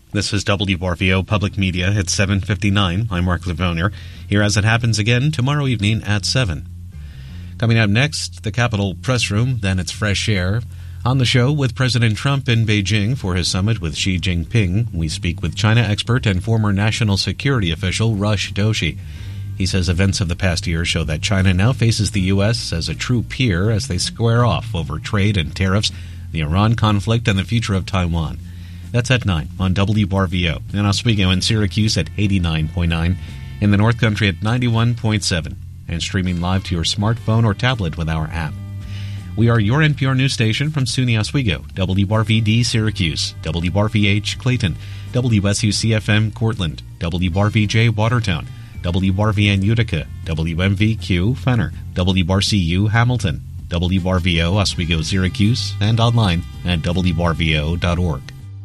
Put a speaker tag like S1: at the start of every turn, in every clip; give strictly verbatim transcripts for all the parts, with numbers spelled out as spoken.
S1: This is W R V O Public Media at seven fifty-nine. I'm Mark Lavoner. Here as it happens again tomorrow evening at seven. Coming up next, the Capitol Press Room, then it's Fresh Air. On the show, with President Trump in Beijing for his summit with Xi Jinping, we speak with China expert and former national security official Rush Doshi. He says events of the past year show that China now faces the U S as a true peer as they square off over trade and tariffs, the Iran conflict, and the future of Taiwan. That's at nine on W R V O. And Oswego in Syracuse at eighty-nine point nine, in the North Country at ninety-one point seven, and streaming live to your smartphone or tablet with our app. We are your N P R news station from SUNY Oswego, W R V D Syracuse, W R V H Clayton, W S U C F M Cortland, W R V J Watertown, W R V N Utica, W M V Q Fenner, W R C U Hamilton, W R V O Oswego Syracuse, and online at W R V O dot org.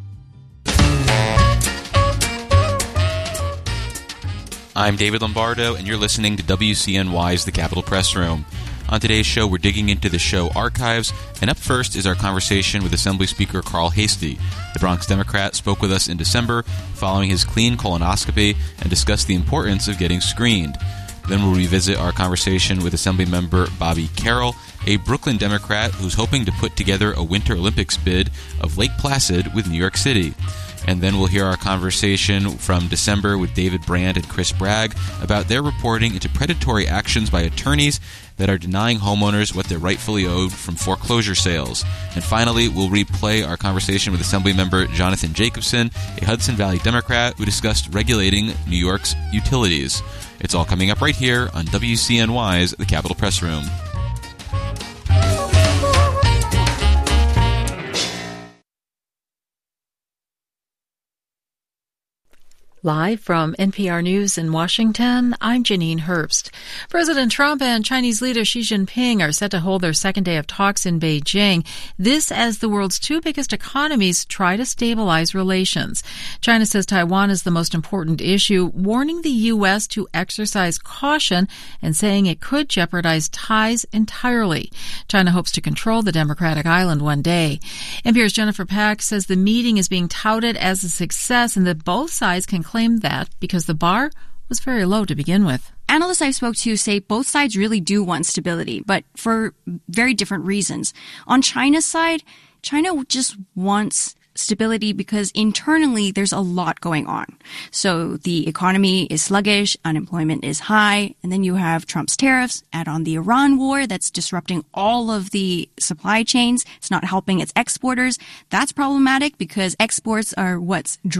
S2: I'm David Lombardo, and you're listening to W C N Y's The Capitol Press Room. On today's show, we're digging into the show archives, and up first is our conversation with Assembly Speaker Carl Heastie. The Bronx Democrat spoke with us in December following his clean colonoscopy and discussed the importance of getting screened. Then we'll revisit our conversation with Assembly Member Bobby Carroll, a Brooklyn Democrat who's hoping to put together a Winter Olympics bid of Lake Placid with New York City. And then we'll hear our conversation from December with David Brand and Chris Bragg about their reporting into predatory actions by attorneys that are denying homeowners what they're rightfully owed from foreclosure sales. And finally, we'll replay our conversation with Assemblymember Jonathan Jacobson, a Hudson Valley Democrat who discussed regulating New York's utilities. It's all coming up right here on W C N Y's The Capitol Press Room.
S3: Live from N P R News in Washington, I'm Janine Herbst. President Trump and Chinese leader Xi Jinping are set to hold their second day of talks in Beijing. This as the world's two biggest economies try to stabilize relations. China says Taiwan is the most important issue, warning the U S to exercise caution and saying it could jeopardize ties entirely. China hopes to control the democratic island one day. N P R's Jennifer Pack says the meeting is being touted as a success and that both sides can claim that because the bar was very low to begin with.
S4: Analysts I spoke to say both sides really do want stability, but for very different reasons. On China's side, China just wants stability because internally there's a lot going on. So the economy is sluggish, unemployment is high, and then you have Trump's tariffs, add on the Iran war that's disrupting all of the supply chains. It's not helping its exporters. That's problematic because exports are what's